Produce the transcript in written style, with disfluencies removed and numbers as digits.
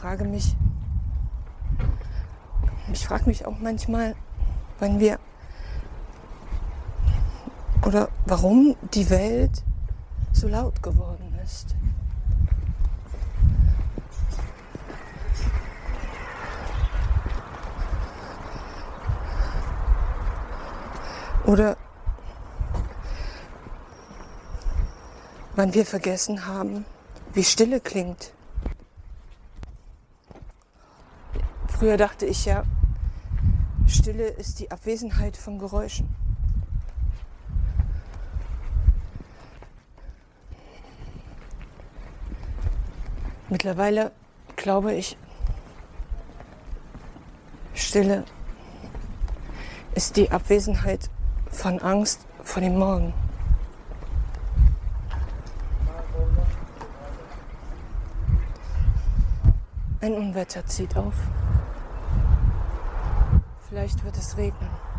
frage mich auch manchmal, warum die Welt so laut geworden ist. Oder wann wir vergessen haben, wie Stille klingt. Früher dachte ich ja, Stille ist die Abwesenheit von Geräuschen. Mittlerweile glaube ich, Stille ist die Abwesenheit von Angst vor dem Morgen. Ein Unwetter zieht auf. Vielleicht wird es regnen.